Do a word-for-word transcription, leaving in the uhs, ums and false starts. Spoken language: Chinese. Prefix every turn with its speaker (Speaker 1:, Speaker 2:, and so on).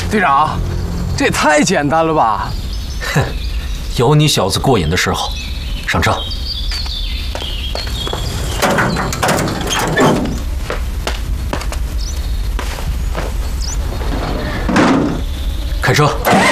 Speaker 1: 队长，这也太简单了吧？
Speaker 2: 哼，有你小子过瘾的时候。上车。开车。